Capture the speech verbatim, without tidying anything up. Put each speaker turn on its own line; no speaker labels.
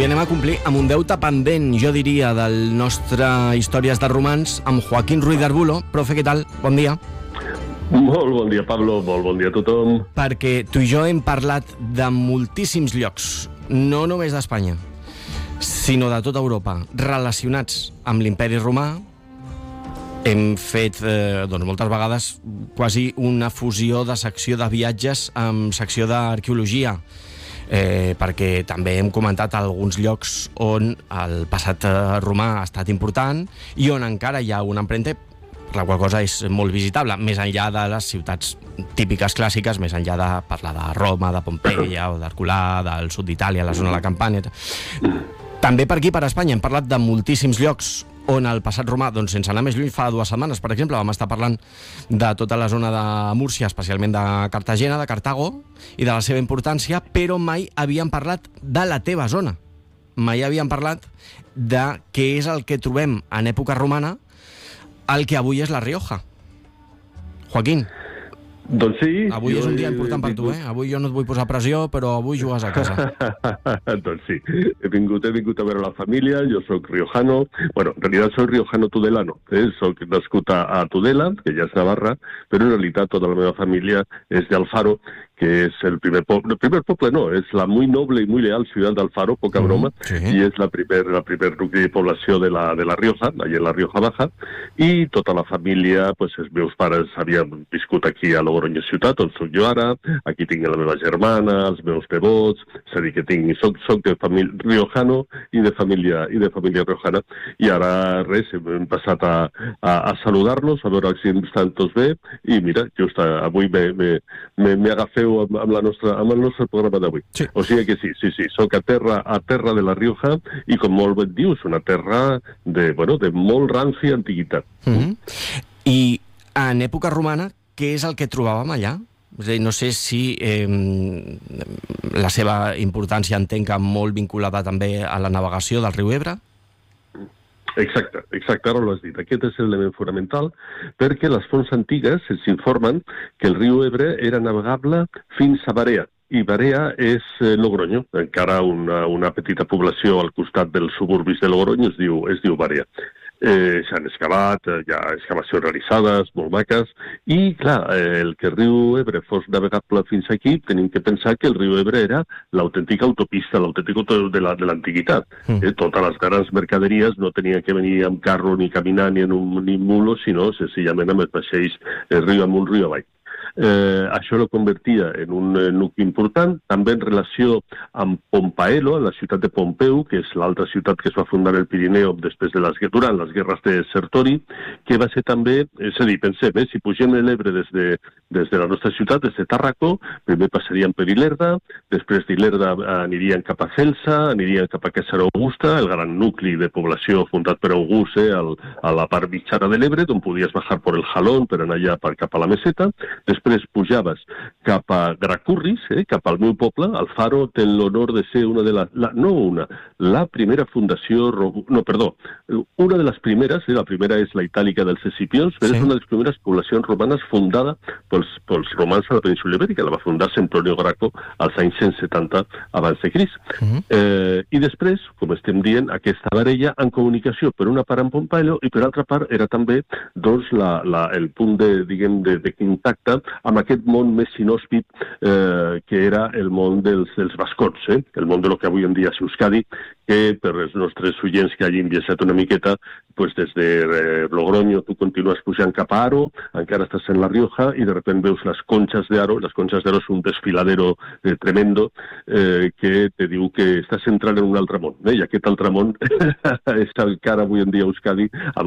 Avui anem a complir amb un deute pendent, jo diria, del nostre Històries de Romans amb Joaquín Ruiz de Arbulo. Profe, què tal? Bon dia.
Molt bon dia, Pablo. Molt bon dia a tothom.
Perquè tu i jo hem parlat de moltíssims llocs, no només d'Espanya, sinó de tota Europa, relacionats amb l'imperi romà. Hem fet eh, doncs moltes vegades quasi una fusió de secció de viatges amb secció d'arqueologia, eh, perquè també hem comentat alguns llocs on el passat romà ha estat important i on encara hi ha una empremta, la qual cosa és molt visitable, més enllà de les ciutats típiques clàssiques, més enllà de parlar de Roma, de Pompeia o d'Herculà, del sud d'Itàlia, la zona de la Campània. També per aquí, per Espanya, hem parlat de moltíssims llocs on el passat romà, doncs sense anar més lluny, fa dues setmanes, per exemple, vam estar parlant de tota la zona de Múrcia, especialment de Cartagena, de Cartago, i de la seva importància, però mai havíem parlat de la teva zona. Mai havíem parlat de què és el que trobem en època romana el que avui és la Rioja. Joaquín.
Doncs sí.
Avui és un dia important per tu, eh? Avui jo no et vull posar pressió, però avui jugues a casa.
Doncs sí. He vingut, he vingut a veure la família, jo soc riojano. Bueno, en realitat soc riojano tudelano. Eh? Soc nascut a, a Tudela, que ja és Navarra, però en realitat tota la meva família és d'Alfaro, que és el primer poble, el primer poble no, és la muy noble i muy leal ciutat d'Alfaro, poca broma, mm, sí. I és la primer, la primer nucli de població de la, de la Rioja, allà en la Rioja Baja, i tota la família, pues, els meus pares havien viscut aquí a Logroño ciutat, on soc jo ara, aquí tinc la meva germana, els meus nebots, és a dir, que tinc, soc, soc de família riojano i de família, i de família riojana, i ara res, hem passat a, a, a saludar-los, a veure si estan tots bé, i mira, just avui me, me, me, me agafeu Amb, amb, la nostra, amb el nostre programa d'avui. Sí. O sigui que sí, sí, sí, soc a terra, a terra de la Rioja i com molt bé et dius, una terra de, bueno, de molt ranci antiguitat.
Mm-hmm. I en època romana, què és el que trobàvem allà? És a dir, no sé si eh, la seva importància entenc que molt vinculada també a la navegació del riu Ebre?
Exacte, exacte, ara l'has dit. Aquest és l'element fonamental perquè les fonts antigues ens informen que el riu Ebre era navegable fins a Barea. I Barea és eh, Logroño, encara una, una petita població al costat dels suburbis de Logroño, es diu, es diu Barea. Eh, s'han excavat, hi ha excavacions realitzades, molt maques, i clar, eh, el que el riu Ebre fos navegable fins aquí, tenim que pensar que el riu Ebre era l'autèntica autopista, l'autèntica de l'antiguitat. La, mm. eh, totes les grans mercaderies no tenien que venir amb carro, ni caminar, ni en un ni mulo, sinó senzillament amb els vaixells eh, riu amunt, riu avall. Eh, això lo convertia en un eh, nucli important, també en relació amb Pompaelo, la ciutat de Pompeu, que és l'altra ciutat que es va fundar el Pirineu després de les, durant les guerres de Sertori, que va ser també, és a dir, pensem, eh, si pugem l'Ebre des, de, des de la nostra ciutat, des de Tàrraco, primer passaríem per Ilerda, després d'Ilerda anirien cap a Celsa, anirien cap a Caçar Augusta, el gran nucli de població fundat per August, eh, al, a la part mitjana de l'Ebre, on podies bajar per el Jalón per anar allà per cap a la Meseta. Després pujaves cap a Gracurris, eh, cap al meu poble. Alfaro té l'honor de ser una de les... La, no una, la primera fundació... No, perdó, una de les primeres, eh, la primera és la Itàlica dels Escipions, però sí. És una de les primeres poblacions romanes fundada pels, pels romans a la península Ibèrica. La va fundar Sempronio Graco als anys cent setanta abans de Crist. Uh-huh. eh, I després, com estem dient, aquesta barella en comunicació per una part amb Pompaelo i per altra part era també doncs, la, la, el punt de, diguem, de, de contacte amb aquest món més inhòspit eh, que era el món dels, dels bascots, eh? El món de lo que avui en dia és Euskadi, que per els nostres oients que hagin viatjat una miqueta, pues des de eh, Logroño tu continues pujant cap a Aro, encara estàs en la Rioja i de repente veus les conxes d'Aro. Les conxes d'Aro és un desfiladero eh, tremendo eh, que te diu que estàs entrant en un altre món, eh? I aquest altre món és encara avui en dia Euskadi,